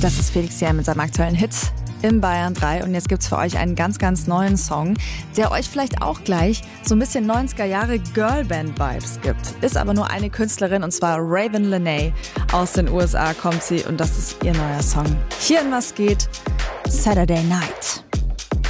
Das ist Felix Jähn mit seinem aktuellen Hit im Bayern 3 und jetzt gibt's für euch einen ganz, ganz neuen Song, der euch vielleicht auch gleich so ein bisschen 90er Jahre Girlband-Vibes gibt. Ist aber nur eine Künstlerin und zwar Raven Lenae. Aus den USA kommt sie und das ist ihr neuer Song. Hier in Was geht? Saturday Night.